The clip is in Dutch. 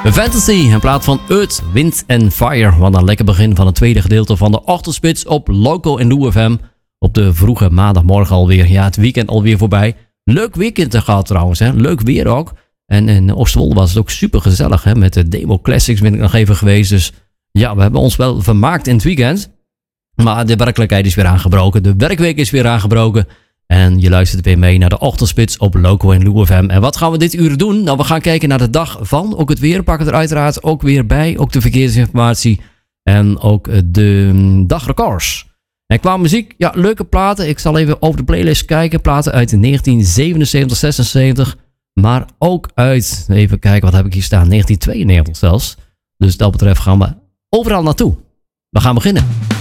Fantasy in plaats van Earth, Wind and Fire. Wat een lekker begin van het tweede gedeelte van de ochtendspits op Loco en Lou FM. Op de vroege maandagmorgen alweer. Ja, het weekend alweer voorbij. Leuk weekend gehad trouwens, hè. Leuk weer ook. En in Oostwolde was het ook super gezellig, hè. Met de Demo Classics ben ik nog even geweest. Dus ja, we hebben ons wel vermaakt in het weekend. Maar de werkelijkheid is weer aangebroken. De werkweek is weer aangebroken. En je luistert weer mee naar de ochtendspits op Loco en Lou FM. En wat gaan we dit uur doen? Nou, we gaan kijken naar de dag van. Ook het weer pakken er uiteraard ook weer bij. Ook de verkeersinformatie. En ook de dagrecords. En qua muziek, ja, leuke platen. Ik zal even over de playlist kijken. Platen uit 1977, 76. Maar ook uit, even kijken, wat heb ik hier staan? 1992 zelfs. Dus dat betreft gaan we overal naartoe. We gaan beginnen.